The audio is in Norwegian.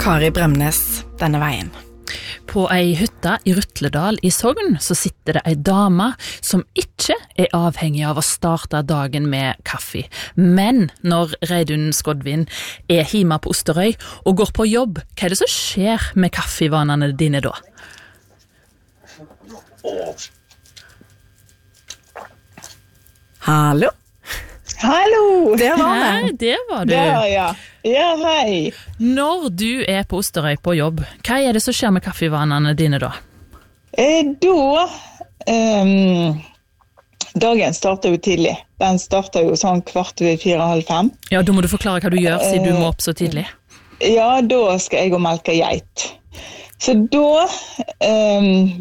Kari Bremnes denne veien. På ei hytte i Rytledal i Sogn så sitter det ei dame som ikke avhengig av å starte dagen med kaffe. Men når Reidun Skodvin hjemme på Osterøy og går på jobb, hva det som skjer med kaffevanene dine da? Hallo? Hallo! Det var det. Hei, det var du. Ja. Ja, hei. Når du på Osterøy på jobb, hva det som skjer med kaffevanene dine da? Dagen starter jo tidlig. Den starter jo sånn 4:15. Ja, da må du forklare hva du gjør siden du må opp så tidlig. Ja, da skal jeg gå og melke geit. Så da